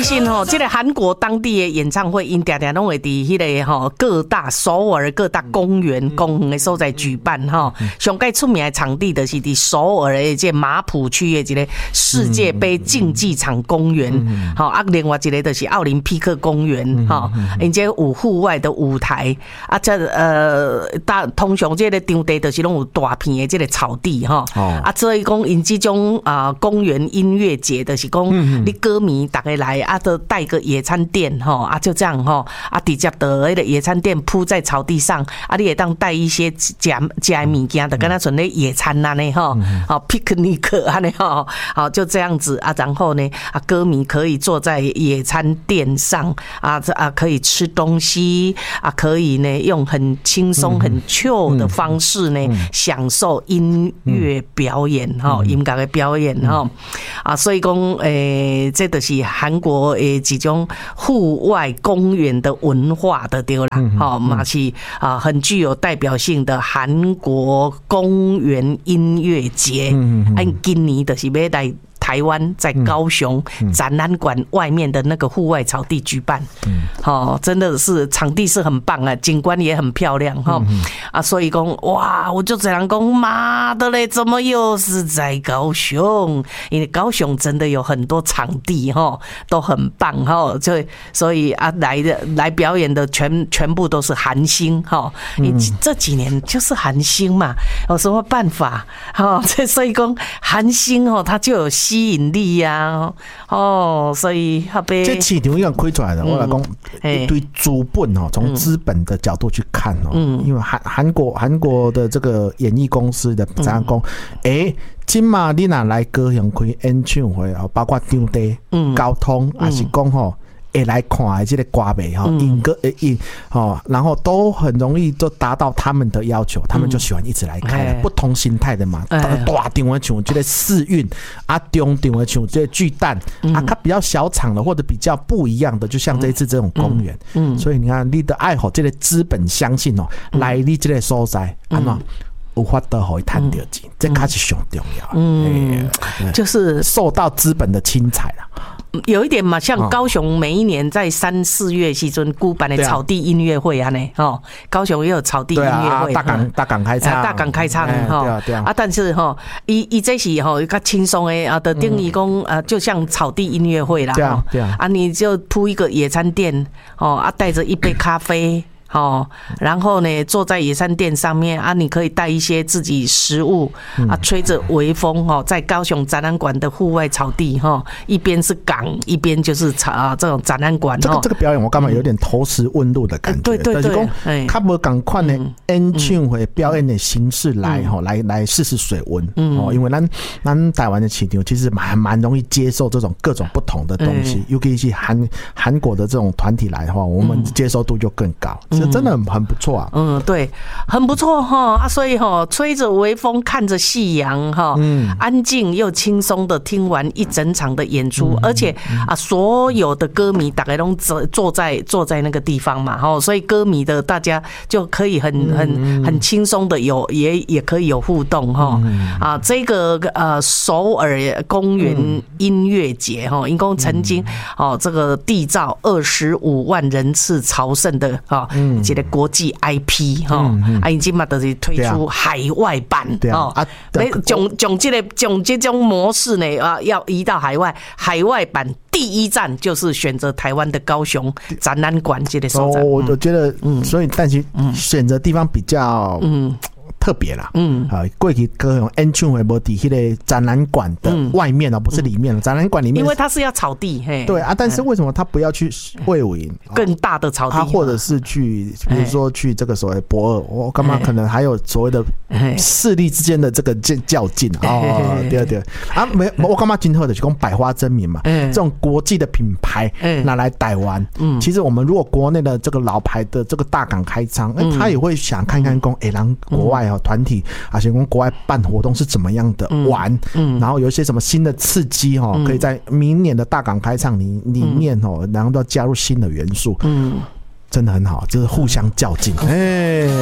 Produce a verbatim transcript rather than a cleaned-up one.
其实吼，这个韩国当地的演唱会，因常常拢会伫迄个吼各大首尔各大公园、公园的所在举办吼。上界出名的场地就是伫首尔的这马浦区的一个世界杯竞技场公园，吼啊，另外一个就是奥林匹克公园，吼，因这有户外的舞台啊，这呃大通常这个场地就是拢有大片的这个草地吼，啊，所以讲因这种啊公园音乐节就是讲你歌迷大家来啊，都带个野餐垫吼啊，就这样吼啊，直接的那个野餐垫铺在草地上啊，你也当带一些夹夹物件，就跟他存那野餐啊呢吼，好 picnic 啊呢吼，好就这样子啊，然后呢啊，歌迷可以坐在野餐垫上啊啊，可以吃东西啊，可以呢用很轻松很 chill 的方式呢享受音乐表演哈，音乐的表演哈啊，所以讲诶，这就是韩国诶几种户外公园的文化的对啦，哈，嘛是啊很具有代表性的韩国公园音乐节，按今年就是要来台湾在高雄展览馆外面的那个户外草地举办，好，真的是场地是很棒啊，景观也很漂亮哈啊，所以讲哇，我就这样讲，妈的嘞，怎么又是在高雄？因为高雄真的有很多场地哈，都很棒哈，就所以啊来的来表演的全全部都是韩星哈，这几年就是韩星嘛，有什么办法哈？所以讲韩星哦，他就有吸引力呀，哦，所以后边这市场已经开出来了。我来讲，对资本哦，从资本的角度去看哦，因为韩韩国韩国的这个演艺公司的怎样讲？哎，今嘛你若来高雄开演唱会哦，包括场地、交通，还是讲吼。会来看的这个歌迷哈，音歌诶音哦，然后都很容易就达到他们的要求，他们就喜欢一直来看，嗯、不同形态的嘛，大场的像这个世运啊，中场的像这个巨蛋、嗯、啊，它比较小场的或者比较不一样的，就像这一次这种公园，嗯，嗯所以你看你的爱好这个资本相信哦，嗯、来你这个所在，安怎？有法得可以赚到钱，这才是上重要。 嗯，就是受到资本的侵采啦。 有一点嘛，像高雄每一年在三四月时阵举办的草地音乐会啊呢，哦，高雄也有草地音乐会， 大港大港开唱， 大港开唱哈，啊，但是哈，伊伊这是哈较轻松的啊，的定义讲啊，就像草地音乐会啦， 对啊， 啊，你就铺一个野餐垫，哦，啊，带着一杯咖啡。哦，然后呢，坐在野餐垫上面啊，你可以带一些自己食物啊，吹着微风哦，在高雄展览馆的户外草地哈，一边是港，一边就是啊这种展览馆。 这个这个表演我干嘛有点投石问路的感觉？ 对对对， 就是较无同款的演唱会表演的形式来哈，来来试试水温哦，因为咱咱台湾的市场其实蛮蛮容易接受这种各种不同的东西，尤其是韩韩国的这种团体来的话，我们接受度就更高。真的很不错啊，嗯， 对，很不错哈啊，所以哈，吹着微风，看着夕阳哈，嗯，安静又轻松的听完一整场的演出，而且啊，所有的歌迷大概都坐在坐在那个地方嘛，哈，所以歌迷的大家就可以很很很轻松的有也也可以有互动哈啊，这个呃首尔公园音乐节哈，一共曾经哦这个缔造二十五万人次朝圣的哈。这个国际 I P 哈，啊，已经嘛就是推出海外版哦，啊，将将这个将这种模式呢啊，要移到海外，海外版第一站就是选择台湾的高雄展览馆这个所在。 我我觉得，嗯，所以但是选择地方比较嗯。特别啦，嗯，啊，过去高雄演唱会无伫迄个展览馆的外面哦，不是里面，展览馆里面， 因为它是要草地，嘿， 对啊，但是为什么他不要去卫武营更大的草地， 他或者是去，比如说去这个所谓博尔，我干嘛可能还有所谓的势力之间的这个较劲哦，对对啊，没我干嘛今后的就讲百花争鸣嘛，这种国际的品牌拿来台湾，嗯，其实我们如果国内的这个老牌的这个大港开仓，他也会想看看讲，哎，让国外团体而且跟国外办活动是怎么样的玩，嗯嗯、然后有一些什么新的刺激哈、哦，可以在明年的大港开唱里里面哦，然后都要加入新的元素，嗯，真的很好，就是互相较劲，哎。